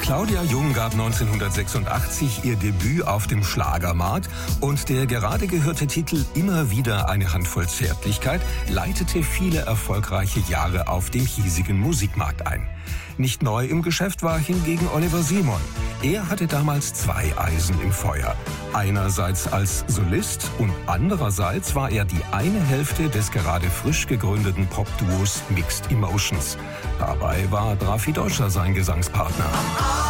Claudia Jung gab 1986 ihr Debüt auf dem Schlagermarkt und der gerade gehörte Titel Immer wieder eine Handvoll Zärtlichkeit leitete viele erfolgreiche Jahre auf dem hiesigen Musikmarkt ein. Nicht neu im Geschäft war hingegen Oliver Simon. Er hatte damals zwei Eisen im Feuer. Einerseits als Solist und andererseits war er die eine Hälfte des gerade frisch gegründeten Popduos Mixed Emotions. Dabei war Drafi Deutscher sein Gesangspartner.